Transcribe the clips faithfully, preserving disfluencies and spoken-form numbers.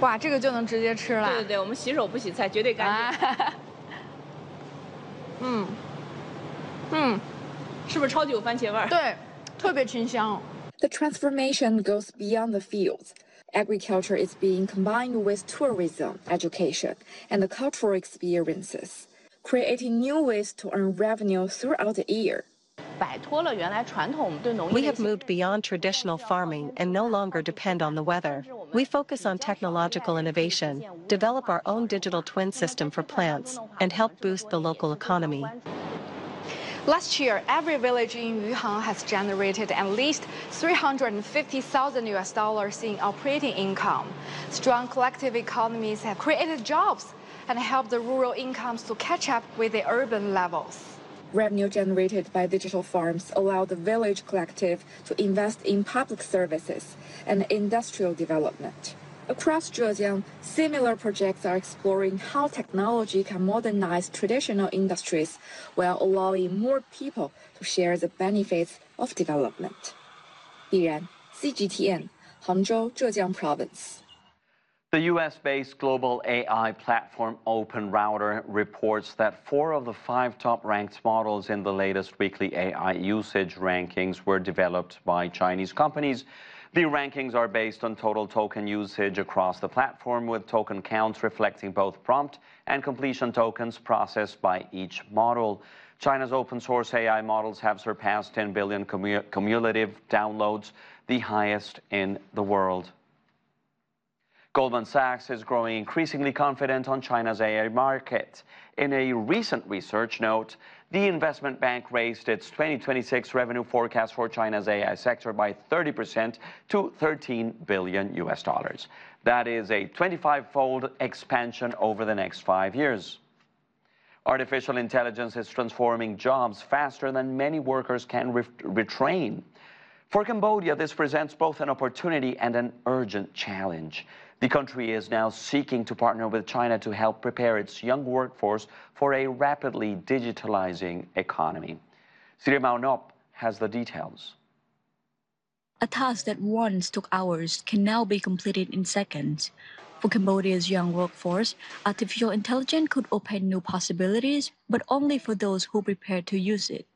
哇，这个就能直接吃了。 对对对，我们洗手不洗菜，绝对干净。 啊、嗯，嗯， 是不是超级有番茄味儿？ 对，特别清香。 The transformation goes beyond the fields. Agriculture is being combined with tourism, education, and cultural experiences, creating new ways to earn revenue throughout the year. We have moved beyond traditional farming and no longer depend on the weather. We focus on technological innovation, develop our own digital twin system for plants, and help boost the local economy. Last year, every village in Yuhang has generated at least three hundred fifty thousand U S dollars in operating income. Strong collective economies have created jobs and helped the rural incomes to catch up with the urban levels. Revenue generated by digital farms allow the village collective to invest in public services and industrial development. Across Zhejiang, similar projects are exploring how technology can modernize traditional industries while allowing more people to share the benefits of development. 李然 C G T N, Hangzhou, Zhejiang Province. The U S-based global A I platform OpenRouter reports that four of the five top-ranked models in the latest weekly A I usage rankings were developed by Chinese companies. The rankings are based on total token usage across the platform, with token counts reflecting both prompt and completion tokens processed by each model. China's open-source A I models have surpassed ten billion cumul- cumulative downloads, the highest in the world. Goldman Sachs is growing increasingly confident on China's A I market. In a recent research note, the investment bank raised its twenty twenty-six revenue forecast for China's A I sector by thirty percent to thirteen billion U S dollars. That is a twenty-five-fold expansion over the next five years. Artificial intelligence is transforming jobs faster than many workers can re- retrain. For Cambodia, this presents both an opportunity and an urgent challenge. The country is now seeking to partner with China to help prepare its young workforce for a rapidly digitalizing economy. Siri Maunop has the details. A task that once took hours can now be completed in seconds. For Cambodia's young workforce, artificial intelligence could open new possibilities, but only for those who prepare to use it.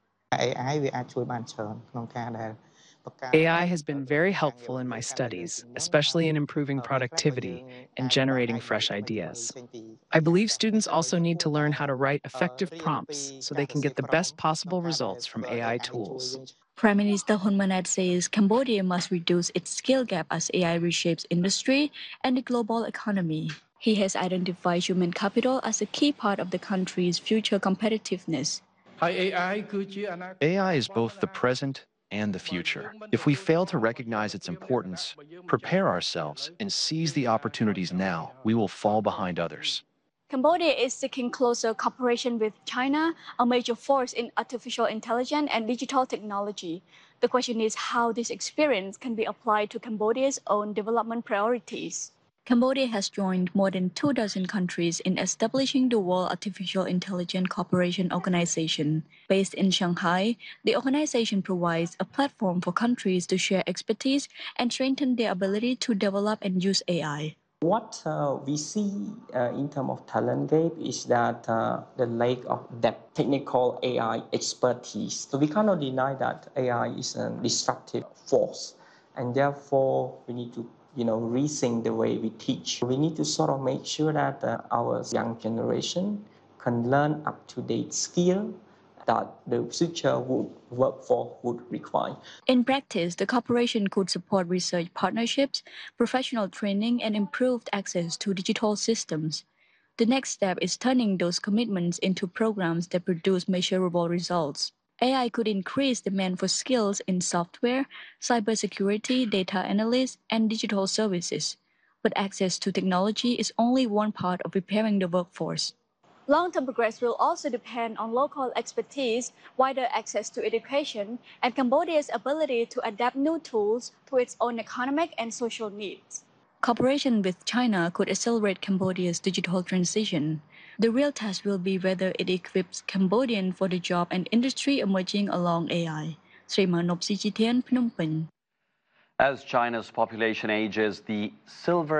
A I has been very helpful in my studies, especially in improving productivity and generating fresh ideas. I believe students also need to learn how to write effective prompts so they can get the best possible results from A I tools. Prime Minister Hun Manet says Cambodia must reduce its skill gap as A I reshapes industry and the global economy. He has identified human capital as a key part of the country's future competitiveness. A I is both the present and the future. If we fail to recognize its importance, prepare ourselves, and seize the opportunities now, we will fall behind others. Cambodia is seeking closer cooperation with China, a major force in artificial intelligence and digital technology. The question is how this experience can be applied to Cambodia's own development priorities. Cambodia has joined more than two dozen countries in establishing the World Artificial Intelligence Cooperation Organization. Based in Shanghai, the organization provides a platform for countries to share expertise and strengthen their ability to develop and use A I. What uh, we see uh, in terms of talent gap is that uh, the lack of depth technical A I expertise. So we cannot deny that A I is a disruptive force, and therefore we need to you know, rethink the way we teach. We need to sort of make sure that uh, our young generation can learn up-to-date skill that the future would workforce would require. In practice, the cooperation could support research partnerships, professional training, and improved access to digital systems. The next step is turning those commitments into programs that produce measurable results. A I could increase demand for skills in software, cybersecurity, data analysis, and digital services. But access to technology is only one part of preparing the workforce. Long-term progress will also depend on local expertise, wider access to education, and Cambodia's ability to adapt new tools to its own economic and social needs. Cooperation with China could accelerate Cambodia's digital transition. The real test will be whether it equips Cambodian for the job and industry emerging along A I. Sri Manop C G T N, Phnom Penh. As China's population ages, the silver